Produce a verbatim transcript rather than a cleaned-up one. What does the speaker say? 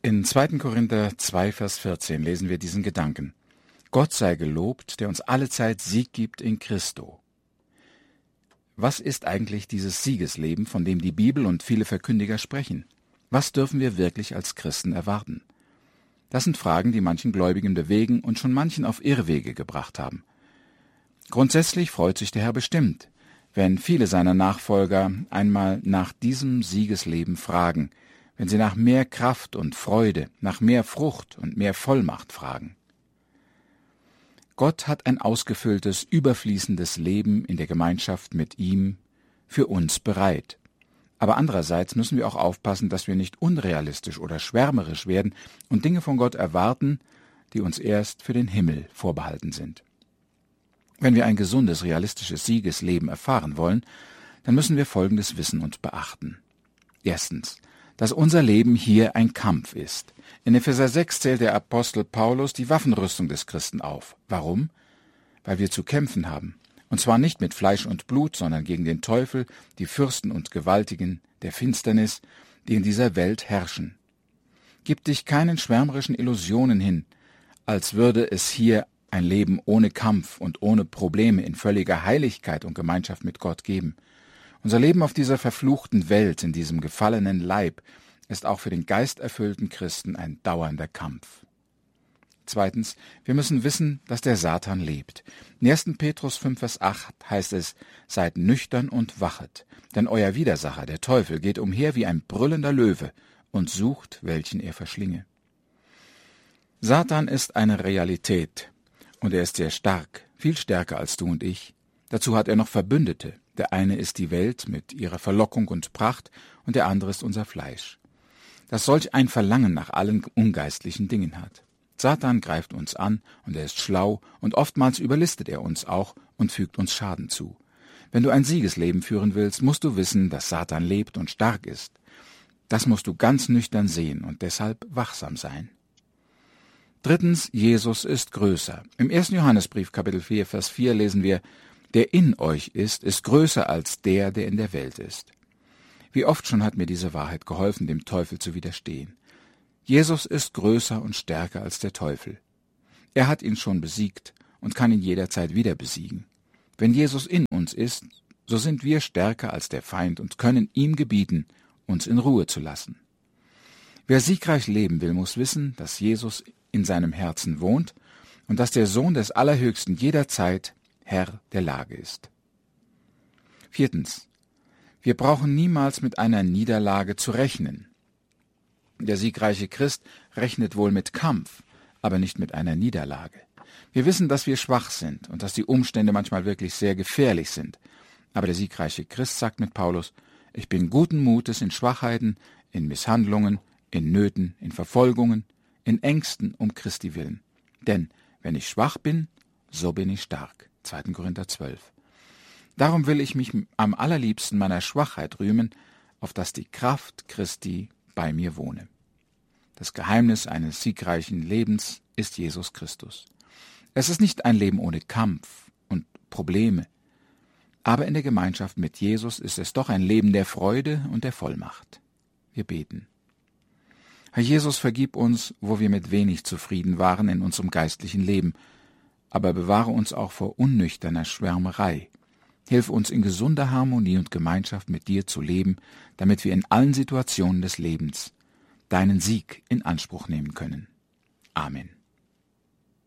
In zweiten Korinther zwei, Vers vierzehn lesen wir diesen Gedanken: Gott sei gelobt, der uns allezeit Sieg gibt in Christo. Was ist eigentlich dieses Siegesleben, von dem die Bibel und viele Verkündiger sprechen? Was dürfen wir wirklich als Christen erwarten? Das sind Fragen, die manchen Gläubigen bewegen und schon manchen auf Irrwege gebracht haben. Grundsätzlich freut sich der Herr bestimmt, wenn viele seiner Nachfolger einmal nach diesem Siegesleben fragen, wenn sie nach mehr Kraft und Freude, nach mehr Frucht und mehr Vollmacht fragen. Gott hat ein ausgefülltes, überfließendes Leben in der Gemeinschaft mit ihm für uns bereit. Aber andererseits müssen wir auch aufpassen, dass wir nicht unrealistisch oder schwärmerisch werden und Dinge von Gott erwarten, die uns erst für den Himmel vorbehalten sind. Wenn wir ein gesundes, realistisches Siegesleben erfahren wollen, dann müssen wir Folgendes wissen und beachten. Erstens, dass unser Leben hier ein Kampf ist. In Epheser sechs zählt der Apostel Paulus die Waffenrüstung des Christen auf. Warum? Weil wir zu kämpfen haben. Und zwar nicht mit Fleisch und Blut, sondern gegen den Teufel, die Fürsten und Gewaltigen der Finsternis, die in dieser Welt herrschen. Gib dich keinen schwärmerischen Illusionen hin, als würde es hier ein Leben ohne Kampf und ohne Probleme in völliger Heiligkeit und Gemeinschaft mit Gott geben. Unser Leben auf dieser verfluchten Welt, in diesem gefallenen Leib, ist auch für den geisterfüllten Christen ein dauernder Kampf. Zweitens, wir müssen wissen, dass der Satan lebt. In ersten Petrus fünf, Vers acht heißt es: Seid nüchtern und wachet, denn euer Widersacher, der Teufel, geht umher wie ein brüllender Löwe und sucht, welchen er verschlinge. Satan ist eine Realität, und er ist sehr stark, viel stärker als du und ich. Dazu hat er noch Verbündete. Der eine ist die Welt mit ihrer Verlockung und Pracht, und der andere ist unser Fleisch, das solch ein Verlangen nach allen ungeistlichen Dingen hat. Satan greift uns an, und er ist schlau, und oftmals überlistet er uns auch und fügt uns Schaden zu. Wenn du ein Siegesleben führen willst, musst du wissen, dass Satan lebt und stark ist. Das musst du ganz nüchtern sehen und deshalb wachsam sein. Drittens, Jesus ist größer. Im ersten Johannesbrief, Kapitel vier, Vers vier lesen wir: Der in euch ist, ist größer als der, der in der Welt ist. Wie oft schon hat mir diese Wahrheit geholfen, dem Teufel zu widerstehen. Jesus ist größer und stärker als der Teufel. Er hat ihn schon besiegt und kann ihn jederzeit wieder besiegen. Wenn Jesus in uns ist, so sind wir stärker als der Feind und können ihm gebieten, uns in Ruhe zu lassen. Wer siegreich leben will, muss wissen, dass Jesus in seinem Herzen wohnt und dass der Sohn des Allerhöchsten jederzeit Herr der Lage ist. Viertens. Wir brauchen niemals mit einer Niederlage zu rechnen. Der siegreiche Christ rechnet wohl mit Kampf, aber nicht mit einer Niederlage. Wir wissen, dass wir schwach sind und dass die Umstände manchmal wirklich sehr gefährlich sind. Aber der siegreiche Christ sagt mit Paulus: Ich bin guten Mutes in Schwachheiten, in Misshandlungen, in Nöten, in Verfolgungen, in Ängsten um Christi willen. Denn wenn ich schwach bin, so bin ich stark. zweiten Korinther zwölf. Darum will ich mich am allerliebsten meiner Schwachheit rühmen, auf dass die Kraft Christi bei mir wohne. Das Geheimnis eines siegreichen Lebens ist Jesus Christus. Es ist nicht ein Leben ohne Kampf und Probleme, aber in der Gemeinschaft mit Jesus ist es doch ein Leben der Freude und der Vollmacht. Wir beten. Herr Jesus, vergib uns, wo wir mit wenig zufrieden waren in unserem geistlichen Leben, aber bewahre uns auch vor unnüchterner Schwärmerei. Hilf uns in gesunder Harmonie und Gemeinschaft mit dir zu leben, damit wir in allen Situationen des Lebens deinen Sieg in Anspruch nehmen können. Amen.